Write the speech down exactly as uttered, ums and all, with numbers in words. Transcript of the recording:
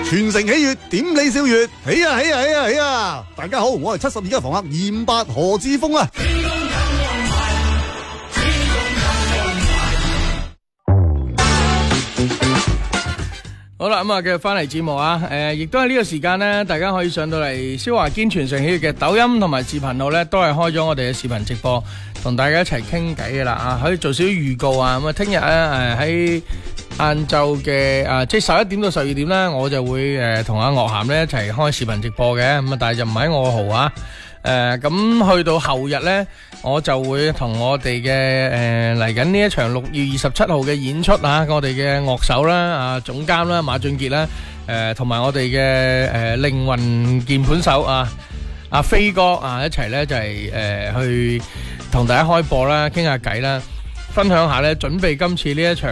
全城喜悅，點你笑月，喜啊喜啊喜啊喜啊！大家好，我係七十二家房客二五八何志峰啊！ 好啦，咁啊，繼續翻嚟節目啊，誒，亦都係呢個時間呢，大家可以上到嚟蕭華堅全城喜悅嘅抖音同埋視頻號呢，都係開咗我哋嘅視頻直播，同大家一齊傾偈嘅啦啊，可以做少少預告啊，咁啊，聽日咧誒喺晏晝嘅啊，即係十一點到十二點咧，我就會誒同阿岳涵咧一齊開視頻直播嘅，咁啊，但係就唔喺我號啊。誒，咁去到後日咧，我就會同我哋嘅誒嚟緊呢一場六月二十七號嘅演出啊，我哋嘅樂手啦、啊總監啦馬俊傑啦，誒同埋我哋嘅誒靈魂鍵盤手啊阿飛哥啊一齊咧就係誒去同大家開播啦，傾下偈啦，分享下咧準備今次呢一場